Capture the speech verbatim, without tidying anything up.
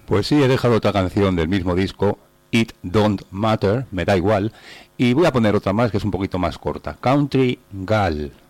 Pues sí, he dejado otra canción del mismo disco, It Don't Matter, me da igual, y voy a poner otra más que es un poquito más corta, Country Gal.